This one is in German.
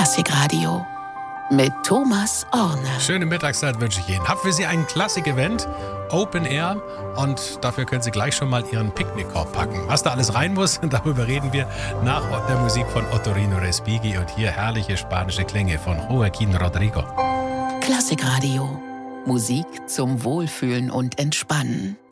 Klassikradio mit Thomas Orne. Schöne Mittagszeit wünsche ich Ihnen. Hab für Sie ein Klassik-Event, Open Air, und dafür können Sie gleich schon mal Ihren Picknickkorb packen. Was da alles rein muss, darüber reden wir nach der Musik von Ottorino Respighi und hier herrliche spanische Klänge von Joaquín Rodrigo. Klassikradio. Musik zum Wohlfühlen und Entspannen.